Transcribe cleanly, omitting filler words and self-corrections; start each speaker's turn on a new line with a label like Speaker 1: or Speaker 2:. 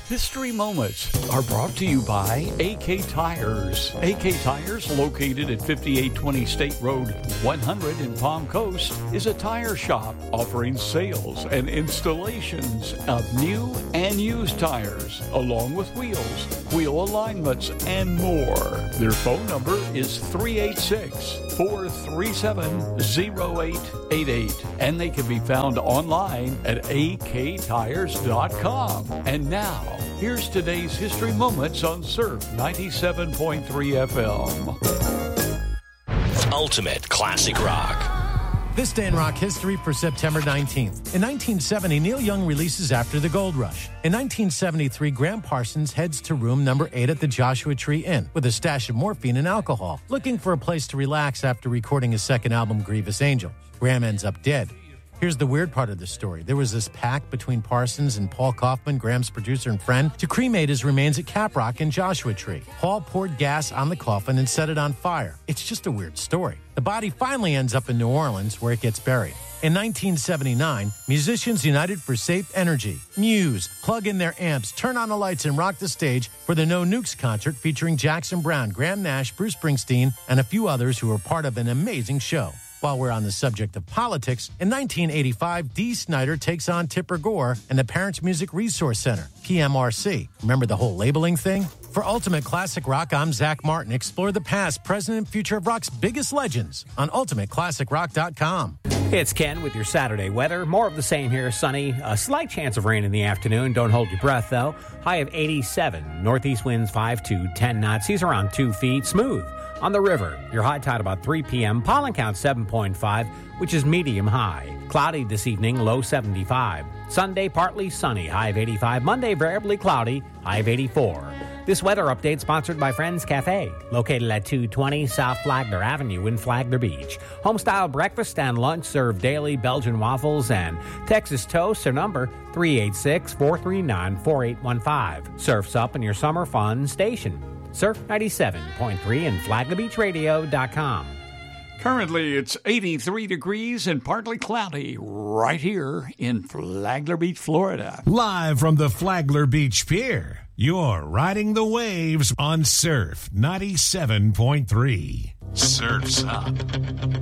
Speaker 1: History Moments are brought to you by AK Tires. AK Tires, located at 5820 State Road 100 in Palm Coast, is a tire shop offering sales and installations of new and used tires, along with wheels, wheel alignments, and more. Their phone number is 386-437-0888, and they can be found online at aktires.com. And now, here's today's History Moments on Surf 97.3 FM.
Speaker 2: Ultimate Classic Rock.
Speaker 3: This day in rock history for September 19th. In 1970, Neil Young releases After the Gold Rush. In 1973, Graham Parsons heads to room number 8 at the Joshua Tree Inn with a stash of morphine and alcohol, looking for a place to relax after recording his second album, Grievous Angel. Graham ends up dead. Here's the weird part of the story. There was this pact between Parsons and Paul Kaufman, Graham's producer and friend, to cremate his remains at Caprock and Joshua Tree. Paul poured gas on the coffin and set it on fire. It's just a weird story. The body finally ends up in New Orleans, where it gets buried. In 1979, musicians united for safe energy. Muse plug in their amps, turn on the lights, and rock the stage for the No Nukes concert featuring Jackson Browne, Graham Nash, Bruce Springsteen, and a few others who were part of an amazing show. While we're on the subject of politics, in 1985, Dee Snider takes on Tipper Gore and the Parents Music Resource Center, PMRC. Remember the whole labeling thing? For Ultimate Classic Rock, I'm Zach Martin. Explore the past, present, and future of rock's biggest legends on UltimateClassicRock.com.
Speaker 4: It's Ken with your Saturday weather. More of the same here, sunny. A slight chance of rain in the afternoon. Don't hold your breath, though. High of 87. Northeast winds 5 to 10 knots. Seas around 2 feet. Smooth. On the river, your high tide about 3 p.m. Pollen count 7.5, which is medium high. Cloudy this evening, low 75. Sunday, partly sunny, high of 85. Monday, variably cloudy, high of 84. This weather update sponsored by Friends Cafe, located at 220 South Flagler Avenue in Flagler Beach. Homestyle breakfast and lunch served daily. Belgian waffles and Texas toast. Their number 386-439-4815. Surf's up in your summer fun station. Surf 97.3 and FlaglerBeachRadio.com.
Speaker 1: Currently, it's 83 degrees and partly cloudy right here in Flagler Beach, Florida.
Speaker 5: Live from the Flagler Beach Pier, you're riding the waves on Surf 97.3. Surf's Up.